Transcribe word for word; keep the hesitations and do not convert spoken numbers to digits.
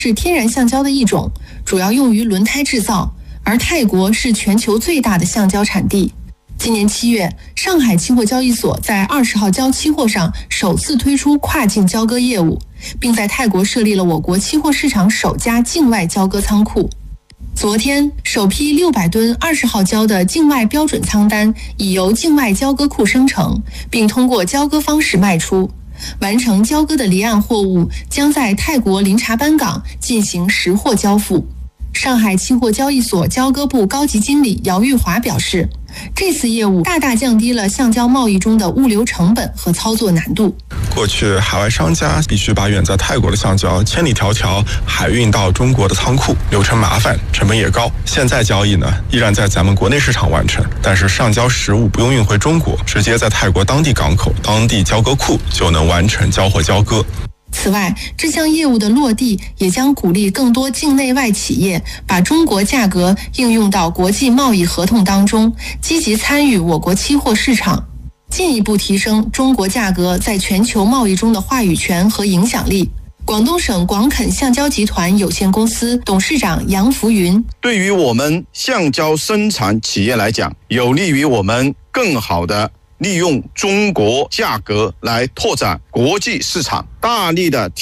是天然橡胶的一种，主要用于轮胎制造，而泰国是全球最大的橡胶产地。今年七月，上海期货交易所在二十号交期货上首次推出跨境交割业务，并在泰国设立了我国期货市场首家境外交割仓库。昨天，首批六百吨二十号交的境外标准仓单已由境外交割库生成，并通过交割方式卖出。完成交割的离岸货物将在泰国林察班港进行实货交付。上海期货交易所交割部高级经理姚玉华表示，这次业务大大降低了橡胶贸易中的物流成本和操作难度。 过去海外商家必须把远在泰国的橡胶千里迢迢海运到中国的仓库，流程麻烦，成本也高。现在交易呢，依然在咱们国内市场完成，但是上交实物不用运回中国，直接在泰国当地港口、当地交割库就能完成交货交割。 此外，这项业务的落地也将鼓励更多境内外企业把中国价格应用到国际贸易合同当中，积极参与我国期货市场，进一步提升中国价格在全球贸易中的话语权和影响力。广东省广垦橡胶集团有限公司董事长杨福云： 对于我们橡胶生产企业来讲，有利于我们更好的利用中国价格来拓展国际市场，大力的